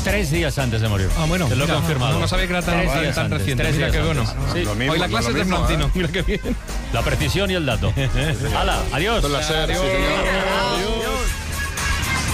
3 días antes de morir. Ah, bueno. Te lo he mira, confirmado. No sabía que era tan reciente. 3 Mira días qué bueno. antes. Sí. Lo mismo, Hoy la clase lo es de mismo, Florentino. Mira qué bien. La precisión y el dato. ¡Hala! ¡Adiós! Con la SER, sí, señor. Adiós.